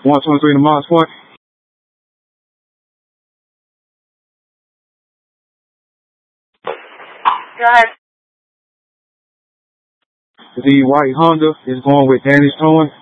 123 to Moss Point. Go ahead. The white Honda is going with Danny's Towing.